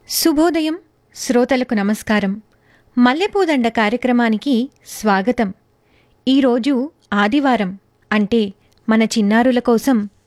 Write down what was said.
శుభోదయం శ్రోతలకు నమస్కారం. మల్లెపూదండ కార్యక్రమానికి స్వాగతం. ఈరోజు ఆదివారం అంటే మన చిన్నారుల కోసం